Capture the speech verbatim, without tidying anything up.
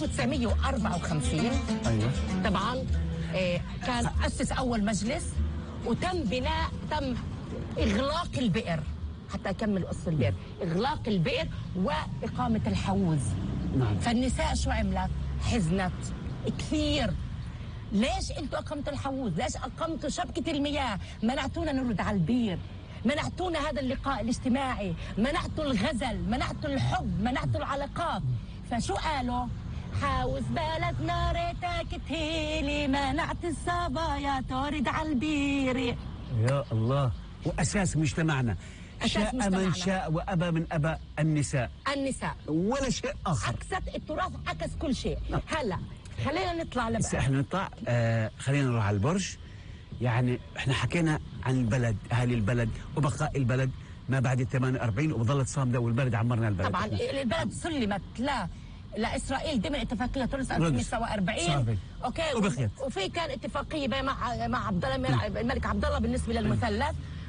ألف وتسعمية وأربعة وخمسين ايوه طبعا آه كان أسس أول مجلس، وتم بناء تم إغلاق البئر حتى أكمل قصة البئر، إغلاق البئر وإقامة الحوز. نعم. فالنساء شو عملت؟ حزنت كثير. ليش انتوا اقمتوا الحوز؟ ليش اقمتوا شبكه المياه؟ منعتونا نرد على البير، منعتونا هذا اللقاء الاجتماعي، منعتوا الغزل، منعتوا الحب، منعتوا العلاقات. فشو قالوا؟ حاوز بلدنا ريتك تهيلي، منعت الصبايا تورد على البير. يا الله، واساس مجتمعنا. شاء من شاء وابى من ابى النساء. النساء ولا شيء اخر. عكست التراث، عكس كل شيء. هلا خلينا نطلع لبقى. هسه احنا نطلع آه خلينا نروح على البرج. يعني احنا حكينا عن البلد، اهالي البلد وبقاء البلد ما بعد ال ثمانية وأربعين، وظلت صامده والبلد عمرنا البلد. طبعا البلد سلمت لا لاسرائيل ضمن اتفاقيه تونس ألف وتسعمية وسبعة وأربعين. اوكي. وبخيت. وفي كان اتفاقيه مع مع عبد الله الملك عبد الله بالنسبه للمثلث.